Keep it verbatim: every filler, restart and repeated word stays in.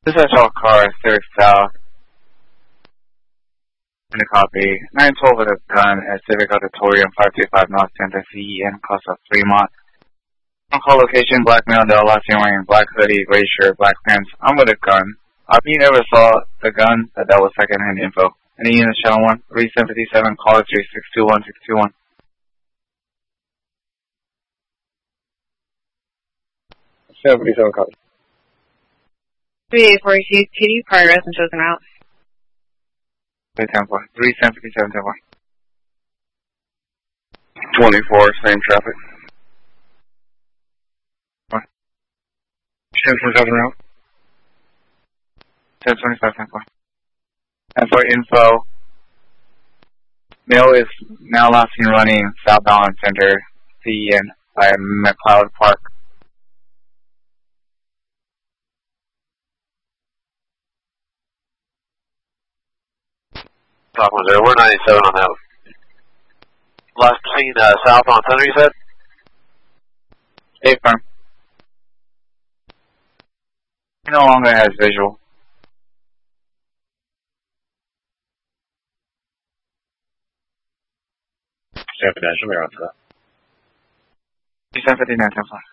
This is all car, Civic South. In the copy. nine twelve with a gun at Civic Auditorium, five two five North Center, C E N, Costa Fremont. On call location, black male, Del Lassing wearing black hoodie, gray shirt, black pants. I'm with a gun. Uh, if you never saw the gun, that, that was secondhand info. Any unit channel one, three seven fifty-seven, call three six two one six two one. seven fifty-seven, copy. three eight four, K D, progress and chosen route. three seven four, three seven fifty-seven, ten four. twenty-four, same traffic. ten twenty-seven route. ten twenty-five, ten four. And for info, Mail is now last seen running southbound Center, C E N, by McLeod Park. Talk was there. We're ninety-seven on that. Last seen uh, south on Center, you said? Stay firm. He no longer has visual. seven dash, we're on to that. seven fifty-nine, ten four.